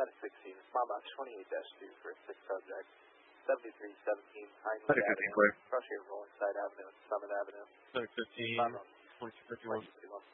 Medic 16, small box 28-2 for a 6 subject. 7317 Highland Avenue, Crush Rolling Side Avenue, and Summit Avenue. Medic 15, 2251.